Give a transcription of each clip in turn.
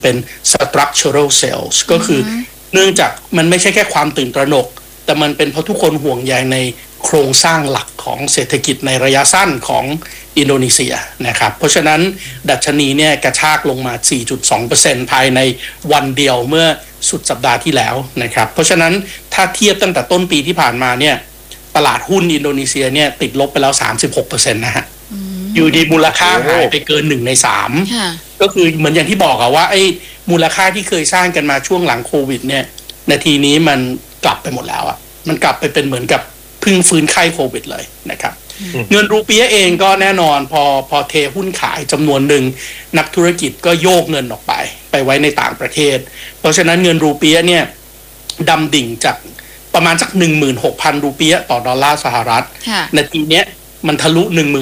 เป็น structural sales ก็คือเนื่องจากมันไม่ใช่แค่ความตื่นตระหนกแต่มันเป็นเพราะทุกคนห่วงใยในโครงสร้างหลักของเศรษฐกิจในระยะสั้นของอินโดนีเซียนะครับเพราะฉะนั้นดัชนีเนี่ยกระชากลงมา 4.2% ภายในวันเดียวเมื่อสุดสัปดาห์ที่แล้วนะครับเพราะฉะนั้นถ้าเทียบตั้งแต่ต้นปีที่ผ่านมาเนี่ยตลาดหุ้นอินโดนีเซียเนี่ยติดลบไปแล้ว 36% นะฮะอยู่ดีมูลค่าหายไปเกิน1 ใน 3ก็คือเหมือนอย่างที่บอกอะว่าไอ้มูลค่าที่เคยสร้างกันมาช่วงหลังโควิดเนี่ยนาทีนี้มันกลับไปหมดแล้วอะมันกลับไปเป็นเหมือนกับเพิ่งฟื้นไข้โควิดเลยนะครับเงินรูเปียเองก็แน่นอนพอเทหุ้นขายจำนวนหนึ่งนักธุรกิจก็โยกเงินออกไปไว้ในต่างประเทศเพราะฉะนั้นเงินรูเปียเนี่ยดำดิ่งจากประมาณสัก 16,000 รูเปียต่อดอลลาร์สหรัฐนาทีเนี้ยมันทะลุ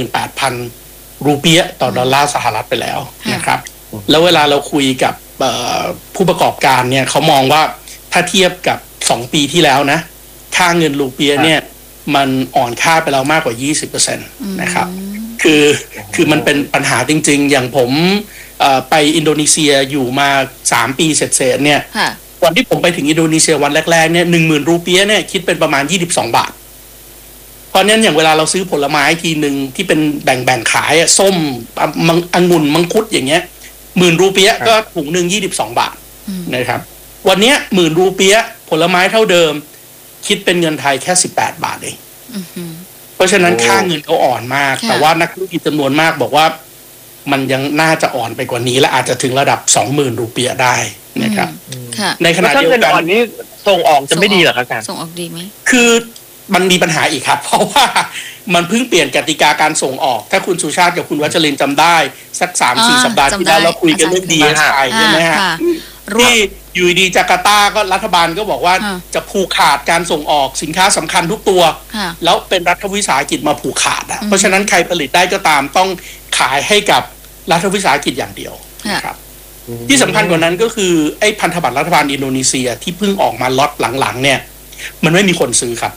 18,000 รูเปียต่อดอลลาร์สหรัฐไปแล้วนะครับแล้วเวลาเราคุยกับผู้ประกอบการเนี่ยเขามองว่าถ้าเทียบกับ2 ปีที่แล้วนะค่าเงินรูเปียเนี่ยมันอ่อนค่าไปแล้วมากกว่า 20% นะครับคือมันเป็นปัญหาจริงๆอย่างผมไปอินโดนีเซียอยู่มา3 ปีเศษๆเนี่ยวันที่ผมไปถึงอินโดนีเซียวันแรกๆเนี่ย 10,000 รูเปียเนี่ยคิดเป็นประมาณ22 บาทเพราะนั้นอย่างเวลาเราซื้อผลไม้ทีหนึ่งที่เป็นแบ่งขายส้มองุ่นมังคุดอย่างเงี้ย10,000 รูเปียก็ถุงหนึ่ง22 บาทนะครับวันนี้10,000 รูเปียผลไม้เท่าเดิมคิดเป็นเงินไทยแค่18 บาทเองเพราะฉะนั้นค่าเงินเขาอ่อนมากแต่ว่านักธุรกิจจำนวนมากบอกว่ามันยังน่าจะอ่อนไปกว่านี้และอาจจะถึงระดับ 20,000 รูเปียได้นะครับในขณะเดียวกันนี้ส่งออกจะไม่ดีเหรอครับอาจารย์ส่งออกดีไหมคือมันมีปัญหาอีกครับเพราะว่ามันเพิ่งเปลี่ยนกติกาการส่งออกถ้าคุณสุชาติกับคุณวัชรินทร์จำได้สัก 3-4 สัปดาห์ที่แล้วเราคุยกันเรื่อง DSI ใช่ไหมฮะที่อยู่ดีจาการ์ตาก็รัฐบาลก็บอกว่าจะผูกขาดการส่งออกสินค้าสำคัญทุกตัวแล้วเป็นรัฐวิสาหกิจมาผูกขาดอ่ะเพราะฉะนั้นใครผลิตได้ก็ตามต้องขายให้กับรัฐวิสาหกิจอย่างเดียวนะครับที่สำคัญกว่านั้นก็คือไอ้พันธบัตรรัฐบาลอินโดนีเซียที่เพิ่งออกมาล็อตหลังๆเนี่ยมันไม่มีคนซื้อครับ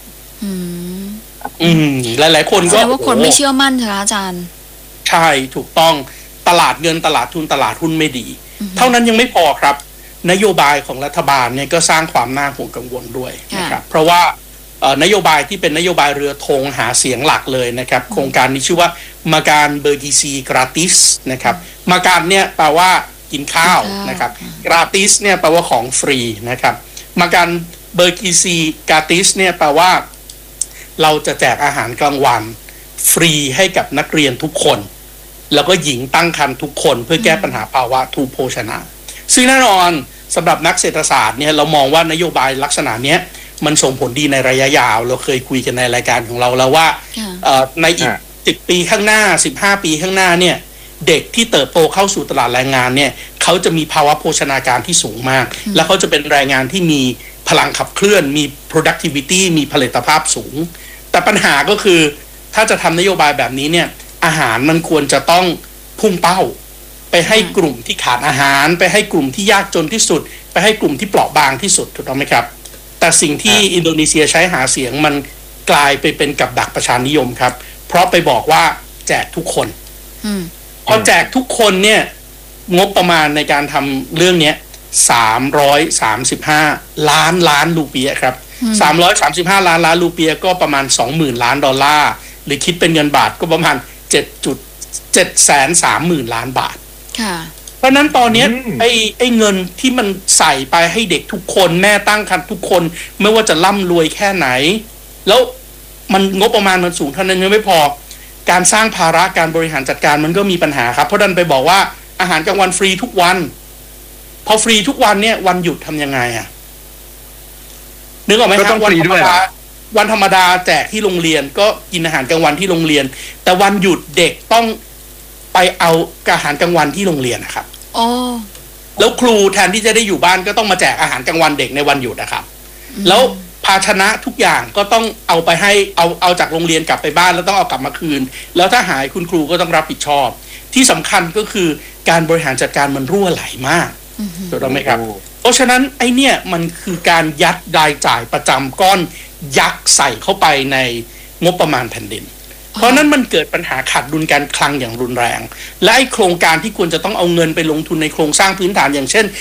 หลายๆคนก็แสดงว่าคนไม่เชื่อมั่นใช่ไหมอาจารย์ใช่ถูกต้องตลาดเงินตลาดทุนตลาดหุ้นไม่ดีเท่านั้นยังไม่พอครับนโยบายของรัฐบาลเนี่ยก็สร้างความน่าห่วงกังวลด้วยนะครับเพราะว่านโยบายที่เป็นนโยบายเรือธงหาเสียงหลักเลยนะครับโครงการนี้ชื่อว่ามาการเบอร์กีซีกราติสนะครับมาการเนี่ยแปลว่ากินข้าวนะครับกราติสเนี่ยแปลว่าของฟรีนะครับมาการเบอร์กีซีกราติสเนี่ยแปลว่าเราจะแจกอาหารกลางวันฟรีให้กับนักเรียนทุกคนแล้วก็หญิงตั้งครรภ์ทุกคนเพื่อแก้ปัญหาภาวะทุพโภชนะซึ่งแน่นอนสำหรับนักเศรษฐศาสตร์เนี่ยเรามองว่านโยบายลักษณะนี้มันส่งผลดีในระยะยาวเราเคยคุยกันในรายการของเราแล้วว่าในอีก10 ปีข้างหน้า15 ปีข้างหน้าเนี่ยเด็กที่เติบโตเข้าสู่ตลาดแรงงานเนี่ยเขาจะมีภาวะโภชนาการที่สูงมากและเขาจะเป็นแรงงานที่มีพลังขับเคลื่อนมี productivity มีผลิตภาพสูงแต่ปัญหาก็คือถ้าจะทำนโยบายแบบนี้เนี่ยอาหารมันควรจะต้องพุ่งเป้าไปให้กลุ่มที่ขาดอาหารไปให้กลุ่มที่ยากจนที่สุดไปให้กลุ่มที่เปราะบางที่สุดถูกต้องไหมครับแต่สิ่งที่อินโดนีเซียใช้หาเสียงมันกลายไปเป็นกับดักประชานิยมครับเพราะไปบอกว่าแจกทุกคนพอแจกทุกคนเนี่ยงบประมาณในการทำเรื่องนี้335 ล้านรูเปียครับ335 ล้านรูเปียก็ประมาณ 20,000 ล้านดอลลาร์หรือคิดเป็นเงินบาทก็ประมาณ 730,000 ล้านบาทเพราะนั้นตอนนี้ไอ้เงินที่มันใส่ไปให้เด็กทุกคนแม่ตั้งครรภ์ทุกคนไม่ว่าจะร่ำรวยแค่ไหนแล้วมันงบประมาณมันสูงเท่านั้นยังไม่พอการสร้างภาระการบริหารจัดการมันก็มีปัญหาครับเพราะดันไปบอกว่าอาหารกลางวันฟรีทุกวันพอฟรีทุกวันเนี่ยวันหยุดทำยังไงอ่ะนึกออกไหมครับวันธรรมดาแจกที่โรงเรียนก็กินอาหารกลางวันที่โรงเรียนแต่วันหยุดเด็กต้องไปเอาอาหารกลางวันที่โรงเรียนนะครับแล้วครูแทนที่จะได้อยู่บ้านก็ต้องมาแจกอาหารกลางวันเด็กในวันหยุดนะครับแล้วภาชนะทุกอย่างก็ต้องเอาไปให้เอาจากโรงเรียนกลับไปบ้านแล้วต้องเอากลับมาคืนแล้วถ้าหายคุณครูก็ต้องรับผิดชอบที่สำคัญก็คือการบริหารจัดการมันรั่วไหลมากถูกต้องไหมครับเพราะฉะนั้นไอ้เนี่ยมันคือการยัดรายจ่ายประจำก้อนยักษ์ใส่เข้าไปในงบประมาณแผ่นดินเพราะนั้นมันเกิดปัญหาขาดดุลการคลังอย่างรุนแรง และไอ้โครงการที่ควรจะต้องเอาเงินไปลงทุนในโครงสร้างพื้นฐานอย่างเช่น